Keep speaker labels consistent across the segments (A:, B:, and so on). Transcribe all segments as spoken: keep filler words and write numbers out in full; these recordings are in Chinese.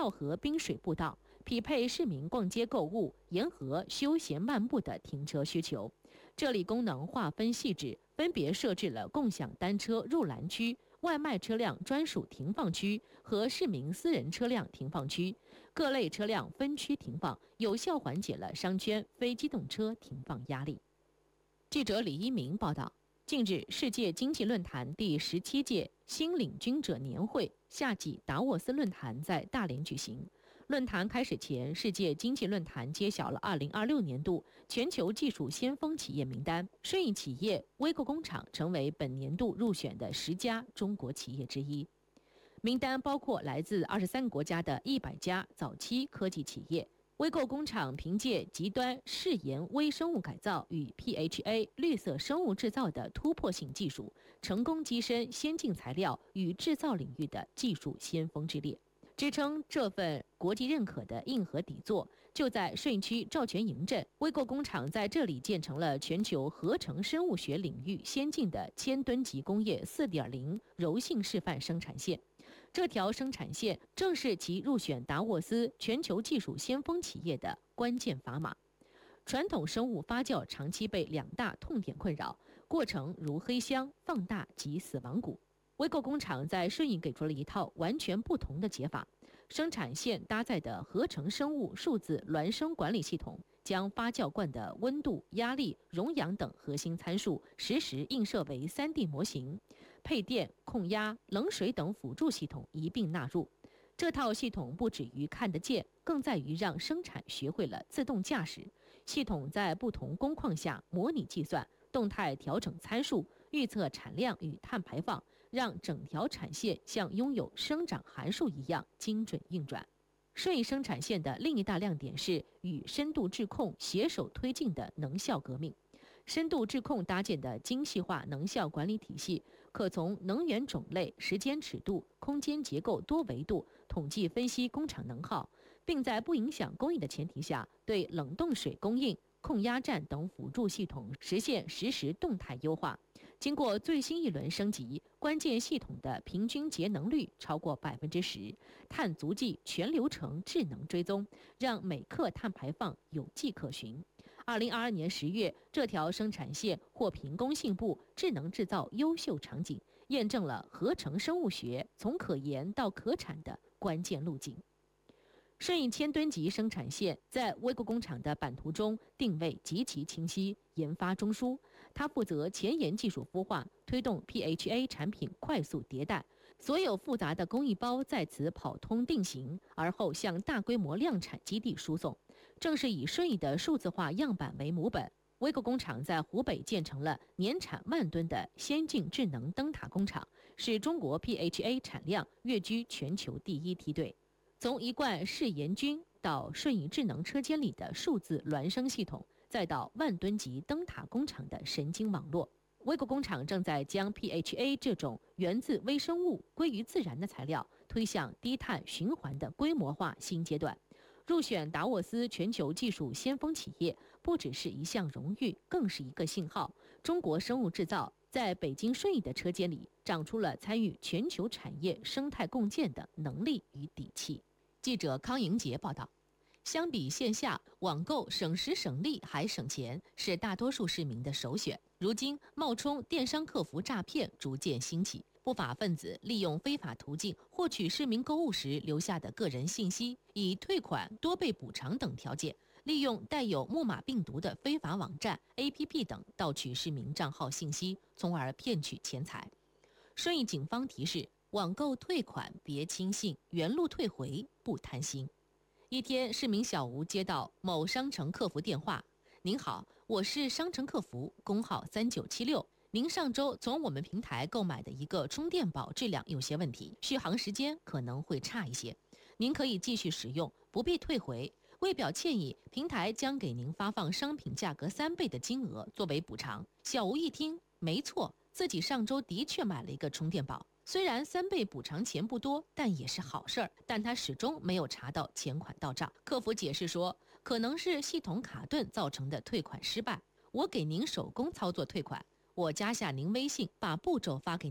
A: 跳河滨水步道，匹配市民逛街购物、沿河休闲漫步的停车需求。这里功能划分细致，分别设置了共享单车入栏区、外卖车辆专属停放区和市民私人车辆停放区，各类车辆分区停放，有效缓解了商圈非机动车停放压力。记者李一鸣报道，近日，世界经济论坛第十七届新领军者年会夏季达沃斯论坛在大连举行。论坛开始前，世界经济论坛揭晓了二零二六年度全球技术先锋企业名单，顺义企业微购工厂成为本年度入选的十家中国企业之一。名单包括来自二十三个国家的一百家早期科技企业。微购工厂凭借极端嗜盐微生物改造与 P H A 绿色生物制造的突破性技术，成功跻身先进材料与制造领域的技术先锋之列。支撑这份国际认可的硬核底座，就在顺义区兆全营镇，微购工厂在这里建成了全球合成生物学领域先进的千吨级工业 四点零 柔性示范生产线。这条生产线正是其入选达沃斯全球技术先锋企业的关键砝码。传统生物发酵长期被两大痛点困扰，过程如黑箱、放大及死亡谷。微购工厂在顺义给出了一套完全不同的解法，生产线搭载的合成生物数字孪生管理系统，将发酵罐的温度、压力、溶氧等核心参数实时映射为 三 D 模型，配电、控压、冷水等辅助系统一并纳入。这套系统不止于看得见，更在于让生产学会了自动驾驶。系统在不同工况下模拟计算，动态调整参数，预测产量与碳排放，让整条产线像拥有生长函数一样精准运转。顺义生产线的另一大亮点是与深度智控携手推进的能效革命。深度智控搭建的精细化能效管理体系，可从能源种类、时间尺度、空间结构多维度统计分析工厂能耗，并在不影响工艺的前提下，对冷冻水供应、控压站等辅助系统实现实时动态优化。经过最新一轮升级，关键系统的平均节能率超过 百分之十， 碳足迹全流程智能追踪，让每克碳排放有迹可循。二零二二年十月，这条生产线获评工信部智能制造优秀场景，验证了合成生物学从可研到可产的关键路径。顺义千吨级生产线在微购工厂的版图中定位极其清晰，研发中枢。它负责前沿技术孵化，推动 P H A 产品快速迭代，所有复杂的工艺包在此跑通定型，而后向大规模量产基地输送。正是以顺义的数字化样板为母本，微购工厂在湖北建成了年产万吨的先进智能灯塔工厂，是中国 P H A 产量跃居全球第一梯队。从一罐嗜盐菌到顺义智能车间里的数字孪生系统，再到万吨级灯塔工厂的神经网络，微购工厂正在将 P H A 这种源自微生物、归于自然的材料推向低碳循环的规模化新阶段。入选达沃斯全球技术先锋企业，不只是一项荣誉，更是一个信号。中国生物制造在北京顺义的车间里长出了参与全球产业生态共建的能力与底气。记者康莹杰报道。相比线下，网购省时省力还省钱，是大多数市民的首选。如今，冒充电商客服诈骗逐渐兴起，不法分子利用非法途径获取市民购物时留下的个人信息，以退款、多倍补偿等条件，利用带有木马病毒的非法网站、A P P 等盗取市民账号信息，从而骗取钱财。顺义警方提示：网购退款别轻信，原路退回不贪心。一天，市民小吴接到某商城客服电话：“您好，我是商城客服，工号三九七六。您上周从我们平台购买的一个充电宝质量有些问题，续航时间可能会差一些。您可以继续使用，不必退回。为表歉意，平台将给您发放商品价格三倍的金额作为补偿。”小吴一听，没错，自己上周的确买了一个充电宝。虽然三倍补偿钱不多，但也是好事儿。但他始终没有查到钱款到账。客服解释说，可能是系统卡顿造成的退款失败。我给您手工操作退款，我加下您微信，把步骤发给您。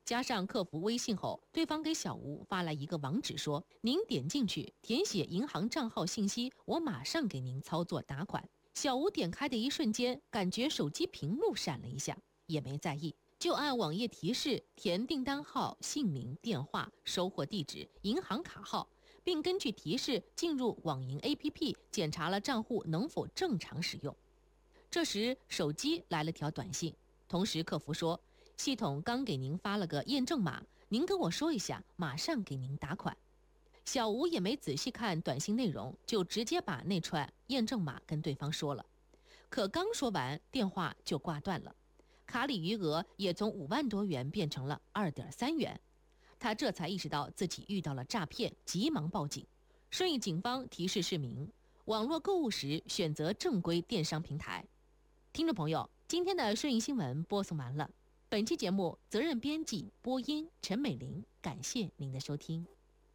A: 加上客服微信后，对方给小吴发来一个网址说：“您点进去填写银行账号信息，我马上给您操作打款。”小吴点开的一瞬间，感觉手机屏幕闪了一下，也没在意，就按网页提示填订单号、姓名、电话、收货地址、银行卡号，并根据提示进入网银 A P P 检查了账户能否正常使用。这时手机来了条短信，同时客服说：“系统刚给您发了个验证码，您跟我说一下，马上给您打款。”小吴也没仔细看短信内容，就直接把那串验证码跟对方说了。可刚说完，电话就挂断了，卡里余额也从五万多元变成了二点三元。他这才意识到自己遇到了诈骗，急忙报警。顺义警方提示市民，网络购物时选择正规电商平台。听众朋友，今天的顺义新闻播送完了。本期节目责任编辑播音陈美玲，感谢您的收听。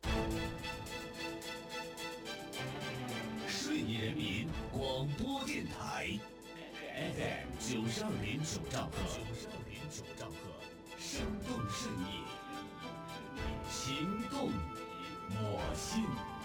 B: 顺义人民广播电台 F M 九十二点九兆赫，九十二点九兆赫，生动顺义，情动我心。